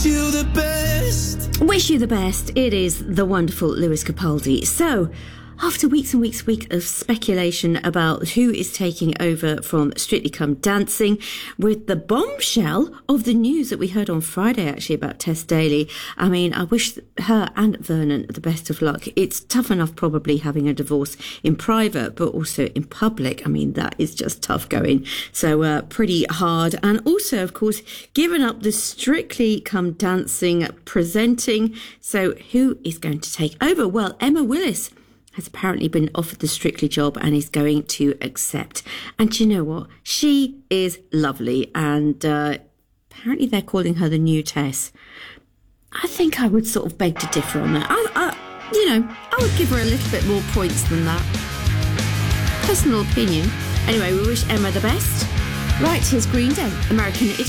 You the best. Wish you the best. It is the wonderful Lewis Capaldi. So, after weeks and weeks of speculation about who is taking over from Strictly Come Dancing, with the bombshell of the news that we heard on Friday actually about Tess Daly, I mean, I wish her and Vernon the best of luck. It's tough enough probably having a divorce in private, but also in public. I mean, that is just tough going. So pretty hard. And also, of course, given up the Strictly Come Dancing presenting. So who is going to take over? Well, Emma Willis has apparently been offered the Strictly job and is going to accept. And do you know what? She is lovely. And apparently they're calling her the new Tess. I think I would sort of beg to differ on that. I would give her a little bit more points than that. Personal opinion. Anyway, we wish Emma the best. Right, here's Green Day, American Idiot.